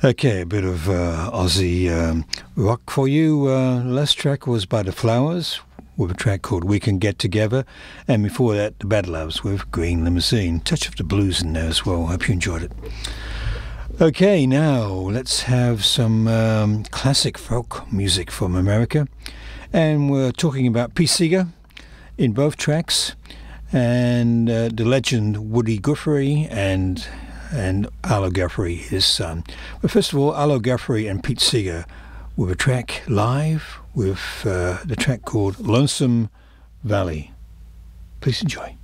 Okay, a bit of Aussie rock for you. Last track was by The Flowers with a track called We Can Get Together. And before that, The Bad Loves with Green Limousine. Touch of the blues in there as well. Hope you enjoyed it. Okay, now let's have some classic folk music from America. And we're talking about Pete Seeger in both tracks. And the legend Woody Guthrie and Arlo Guthrie, his son. But first of all, Arlo Guthrie and Pete Seeger with a track live with the track called Lonesome Valley. Please enjoy.